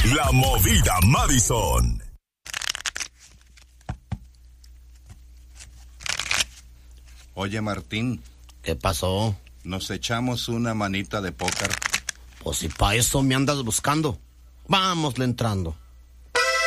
La Movida Madison. Oye, Martín. ¿Qué pasó? ¿Nos echamos una manita de póker? Pues si pa' eso me andas buscando. Vámosle entrando.